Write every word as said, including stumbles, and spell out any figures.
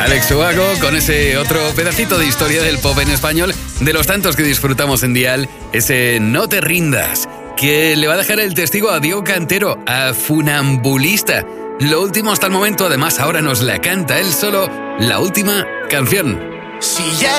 Alex Ubago con ese otro pedacito de historia del pop en español, de los tantos que disfrutamos en Dial, ese No te rindas, que le va a dejar el testigo a Diego Cantero, a Funambulista. Lo último hasta el momento, además ahora nos la canta él solo, la última canción. Si ya